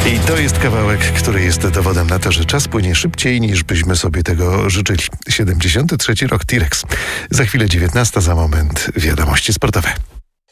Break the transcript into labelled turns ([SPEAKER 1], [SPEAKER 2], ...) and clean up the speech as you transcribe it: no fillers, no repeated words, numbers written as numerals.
[SPEAKER 1] I to jest kawałek, który jest dowodem na to, że czas płynie szybciej niż byśmy sobie tego życzyli. 73. rok T-Rex. Za chwilę 19, za moment wiadomości sportowe.